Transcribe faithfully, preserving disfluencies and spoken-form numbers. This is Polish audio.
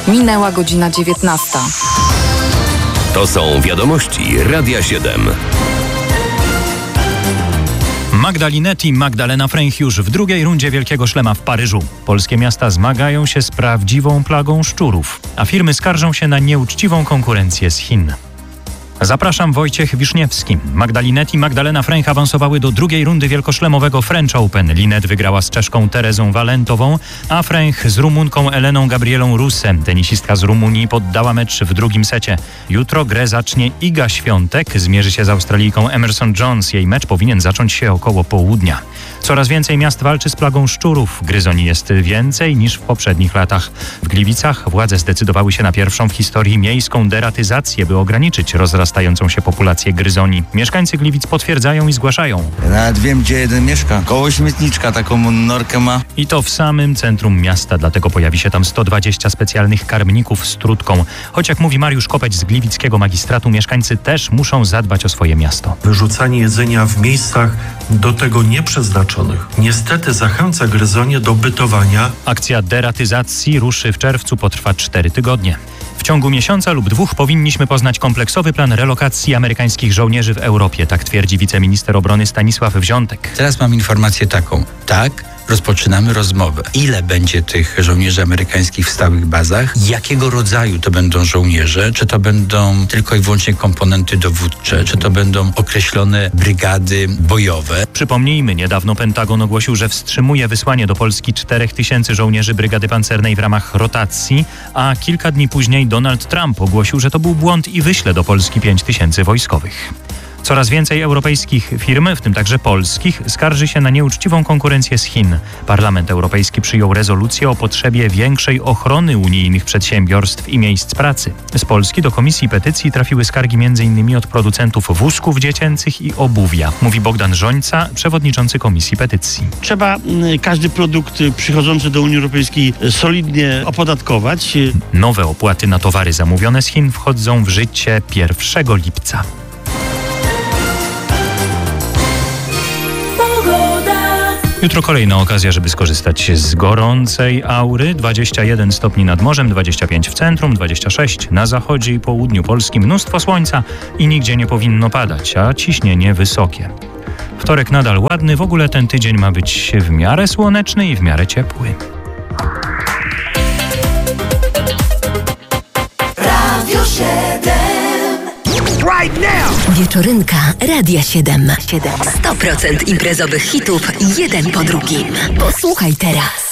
Minęła godzina dziewiętnasta. To są wiadomości Radia siedem. Magda Linetti, Magdalena Fręch już w drugiej rundzie Wielkiego Szlema w Paryżu. Polskie miasta zmagają się z prawdziwą plagą szczurów, a firmy skarżą się na nieuczciwą konkurencję z Chin. Zapraszam, Wojciech Wiszniewski. Magda Linetti i Magdalena Fręch awansowały do drugiej rundy wielkoszlemowego French Open. Linet wygrała z Czeszką Terezą Walentową, a Fręch z Rumunką Eleną Gabrielą Rusem. Tenisistka z Rumunii poddała mecz w drugim secie. Jutro grę zacznie Iga Świątek. Zmierzy się z Australijką Emerson Jones. Jej mecz powinien zacząć się około południa. Coraz więcej miast walczy z plagą szczurów. Gryzoni jest więcej niż w poprzednich latach. W Gliwicach władze zdecydowały się na pierwszą w historii miejską deratyzację, by ograniczyć rozrastającą się populację gryzoni. Mieszkańcy Gliwic potwierdzają i zgłaszają. Nawet wiem, gdzie jeden mieszka. Koło śmietniczka taką norkę ma. I to w samym centrum miasta, dlatego pojawi się tam sto dwadzieścia specjalnych karmników z trutką. Choć jak mówi Mariusz Kopeć z gliwickiego magistratu, mieszkańcy też muszą zadbać o swoje miasto. Wyrzucanie jedzenia w miejscach do tego nieprzeznaczonych niestety zachęca gryzonie do bytowania. Akcja deratyzacji ruszy w czerwcu, potrwa cztery tygodnie. W ciągu miesiąca lub dwóch powinniśmy poznać kompleksowy plan relokacji amerykańskich żołnierzy w Europie, tak twierdzi wiceminister obrony Stanisław Wziątek. Teraz mam informację taką. Tak, rozpoczynamy rozmowę. Ile będzie tych żołnierzy amerykańskich w stałych bazach? Jakiego rodzaju to będą żołnierze? Czy to będą tylko i wyłącznie komponenty dowódcze? Czy to będą określone brygady bojowe? Przypomnijmy, niedawno Pentagon ogłosił, że wstrzymuje wysłanie do Polski czterech tysięcy żołnierzy brygady pancernej w ramach rotacji, a kilka dni później Donald Trump ogłosił, że to był błąd i wyśle do Polski pięć tysięcy wojskowych. Coraz więcej europejskich firm, w tym także polskich, skarży się na nieuczciwą konkurencję z Chin. Parlament Europejski przyjął rezolucję o potrzebie większej ochrony unijnych przedsiębiorstw i miejsc pracy. Z Polski do Komisji Petycji trafiły skargi między innymi od producentów wózków dziecięcych i obuwia, mówi Bogdan Żońca, przewodniczący Komisji Petycji. Trzeba każdy produkt przychodzący do Unii Europejskiej solidnie opodatkować. Nowe opłaty na towary zamówione z Chin wchodzą w życie pierwszego lipca. Jutro kolejna okazja, żeby skorzystać z gorącej aury. dwadzieścia jeden stopni nad morzem, dwadzieścia pięć w centrum, dwadzieścia sześć na zachodzie i południu Polski. Mnóstwo słońca i nigdzie nie powinno padać, a ciśnienie wysokie. Wtorek nadal ładny, w ogóle ten tydzień ma być w miarę słoneczny i w miarę ciepły. Radio siedem. Right now. Wieczorynka Radia siedem. sto procent imprezowych hitów, jeden po drugim. Posłuchaj teraz.